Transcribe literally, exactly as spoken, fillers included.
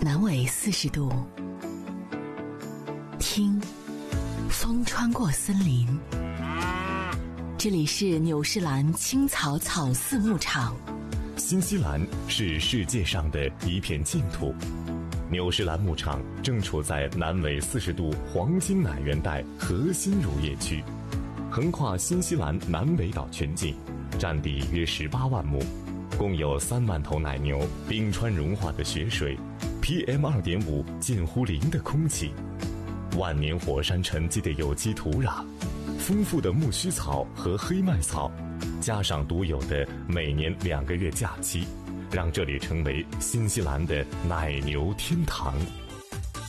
南纬四十度，听风穿过森林。这里是纽士兰青草草饲牧场。 新西兰是世界上的一片净土，纽士兰牧场正处在南纬四十度黄金奶源带核心乳业区，横跨新西兰南北岛全境，占地约十八万亩，共有三万头奶牛，冰川融化的雪水， P M 二点五 近乎零的空气，万年火山沉积的有机土壤，丰富的苜蓿草和黑麦草，加上独有的每年两个月假期，让这里成为新西兰的奶牛天堂。